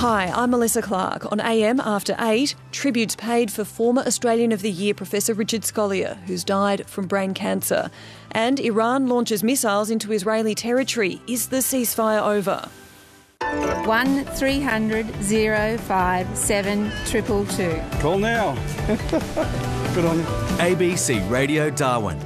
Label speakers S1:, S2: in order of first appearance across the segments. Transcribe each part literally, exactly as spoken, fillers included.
S1: Hi, I'm Melissa Clark. On A M After eight, tributes paid for former Australian of the Year Professor Richard Scolyer, who's died from brain cancer. And Iran launches missiles into Israeli territory. Is the ceasefire over?
S2: one three hundred oh five seven two two two.
S3: Call now. Good on you.
S4: A B C Radio Darwin.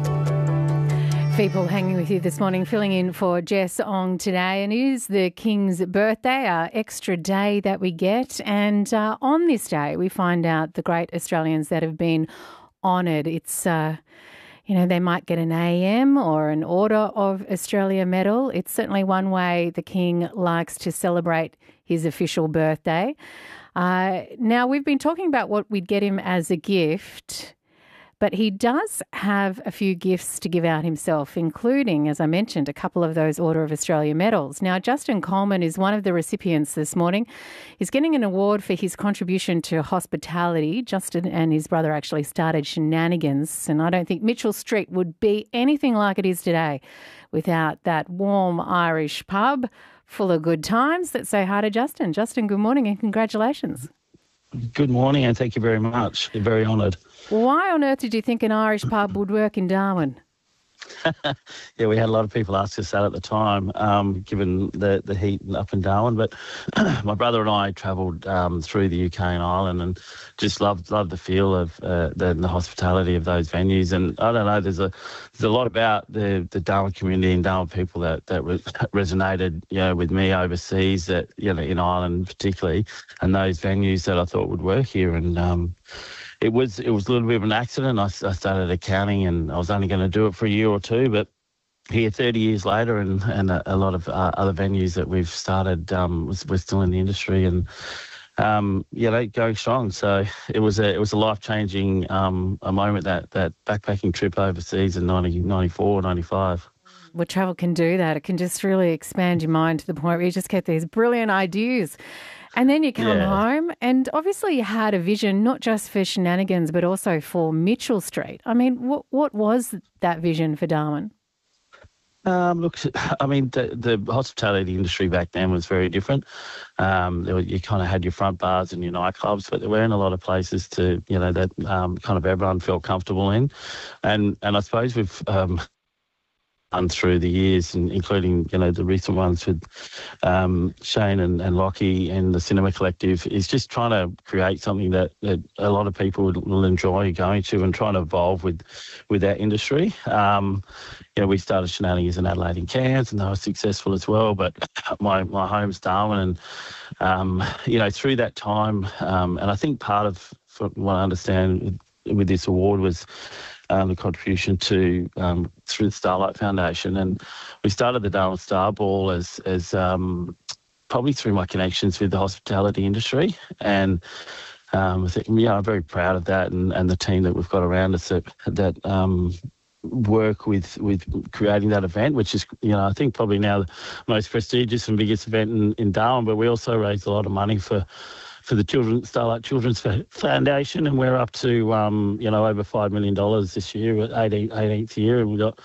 S5: People hanging with you this morning, filling in for Jess Ong today. And it is the King's birthday, our extra day that we get. And uh, on this day, we find out the great Australians that have been honoured. It's, uh, you know, they might get an A M or an Order of Australia medal. It's certainly one way the King likes to celebrate his official birthday. Uh, now, we've been talking about what we'd get him as a gift, but he does have a few gifts to give out himself, including, as I mentioned, a couple of those Order of Australia medals. Now, Justin Coleman is one of the recipients this morning. He's getting an award for his contribution to hospitality. Justin and his brother actually started Shenanigans, and I don't think Mitchell Street would be anything like it is today without that warm Irish pub full of good times. Let's say hi to Justin. Justin, good morning and congratulations.
S6: Good morning and thank you very much. You're very honoured.
S5: Why on earth did you think an Irish pub would work in Darwin?
S6: Yeah, we had a lot of people ask us that at the time, um, given the, the heat up in Darwin. But my brother and I travelled um, through the U K and Ireland and just loved loved the feel of uh, the, the hospitality of those venues. And I don't know, there's a there's a lot about the, the Darwin community and Darwin people that that re- resonated, you know, with me overseas. That you know, in Ireland particularly, and those venues that I thought would work here. And um, It was it was a little bit of an accident. I, I started accounting and I was only going to do it for a year or two, but here thirty years later and, and a, a lot of uh, other venues that we've started, um, was, we're still in the industry and, um, you know, going strong. So it was a it was a life-changing um, a moment, that, that backpacking trip overseas in ninety, ninety-four, ninety-five.
S5: Well, travel can do that. It can just really expand your mind to the point where you just get these brilliant ideas. And then you come
S6: Yeah.
S5: home and obviously you had a vision not just for Shenanigans but also for Mitchell Street. I mean, what what was that vision for Darwin?
S6: Um, look, I mean, the, the hospitality industry back then was very different. Um, there were, you kind of had your front bars and your nightclubs, but there weren't a lot of places to, you know, that um, kind of everyone felt comfortable in. And and I suppose we've um, done through the years, and including, you know, the recent ones with um, Shane and, and Lockie and the Cinema Collective, is just trying to create something that, that a lot of people will, will enjoy going to and trying to evolve with with that industry. Um, you know, we started Shenanigans in Adelaide and Cairns, and they were successful as well. But my, my home's Darwin, and, um, you know, through that time, um, and I think part of, from what I understand with, with this award was Um, the contribution to um, through the Starlight Foundation, and we started the Darwin Star Ball as as um, probably through my connections with the hospitality industry, and um, I think, yeah, I'm very proud of that, and, and the team that we've got around us that that um, work with with creating that event, which is, you know, I think probably now the most prestigious and biggest event in, in Darwin. But we also raised a lot of money for. for the children, Starlight Children's Foundation, and we're up to, um, you know, over five million dollars this year, eighteenth year, and we've got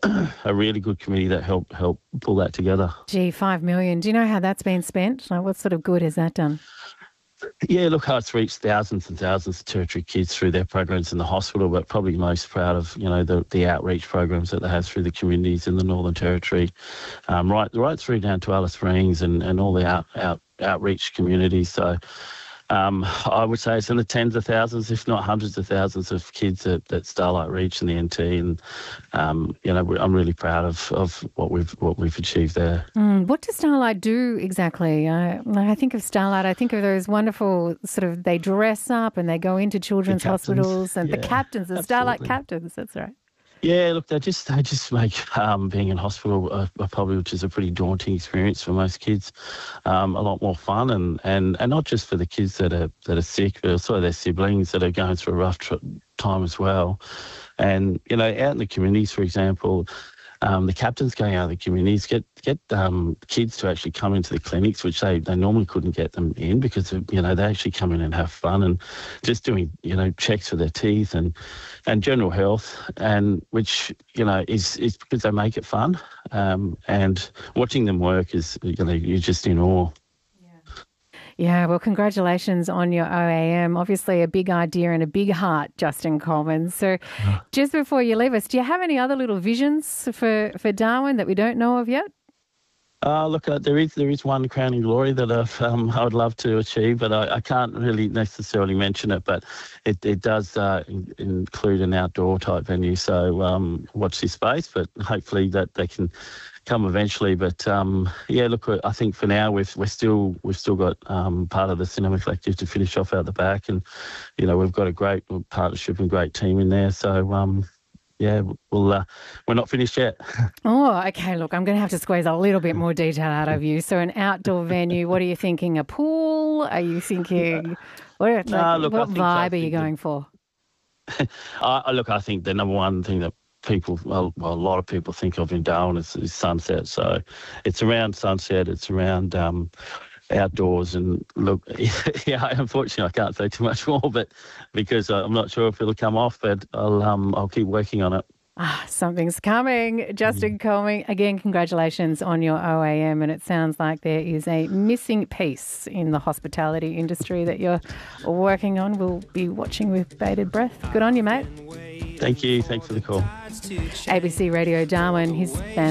S6: a really good committee that helped help pull that together.
S5: Gee, five million. Do you know how that's been spent? Like, what sort of good has that done?
S6: Yeah, look, how it's reached thousands and thousands of Territory kids through their programs in the hospital, but probably most proud of, you know, the, the outreach programs that they have through the communities in the Northern Territory, um, right right through down to Alice Springs and, and all the out, out outreach communities. So um, I would say it's in the tens of thousands, if not hundreds of thousands of kids that, that Starlight reach in the N T, and um, you know, I'm really proud of, of what we've what we've achieved there.
S5: Mm, what does Starlight do exactly? I, I think of Starlight, I think of those wonderful sort of, they dress up and they go into children's hospitals, and
S6: yeah,
S5: the captains, the
S6: absolutely.
S5: Starlight captains, that's right.
S6: Yeah, look, they just they just make um, being in hospital, uh, probably, which is a pretty daunting experience for most kids, um, a lot more fun, and, and, and not just for the kids that are that are sick, but also their siblings that are going through a rough tr- time as well. And, you know, out in the communities, for example, um, the captains going out in the communities get get um, kids to actually come into the clinics, which they, they normally couldn't get them in, because of, you know, they actually come in and have fun and just doing, you know, checks for their teeth and and general health, and which, you know, is is because they make it fun, um, and watching them work is, you know, you're just in awe.
S5: Yeah, well, congratulations on your O A M. Obviously a big idea and a big heart, Justin Coleman. So just before you leave us, do you have any other little visions for, for Darwin that we don't know of yet?
S6: Uh, look, uh, there is there is one crowning glory that I've, um, I would love to achieve, but I, I can't really necessarily mention it. But it, it does uh, in, include an outdoor type venue, so um, watch this space. But hopefully that they can come eventually. But um, yeah, look, I think for now we've we're still we've still got um, part of the Cinema Collective to finish off out the back, and you know we've got a great partnership and great team in there. So. Um, Yeah, well, uh, we're not finished yet.
S5: Oh, okay. Look, I'm going to have to squeeze a little bit more detail out of you. So an outdoor venue, what are you thinking? A pool? Are you thinking, what, like,
S6: no, look,
S5: what vibe
S6: so.
S5: are you going for?
S6: I, look, I think the number one thing that people, well, well a lot of people think of in Darwin is, is sunset. So it's around sunset, it's around... Um, outdoors and look, yeah, unfortunately I can't say too much more, but because I'm not sure if it'll come off, but I'll um I'll keep working on it.
S5: Ah, something's coming. Justin Coleman, again, congratulations on your O A M, and it sounds like there is a missing piece in the hospitality industry that you're working on. We'll be watching with bated breath. Good on you, mate.
S6: Thank you. Thanks for the call.
S5: A B C Radio Darwin, his band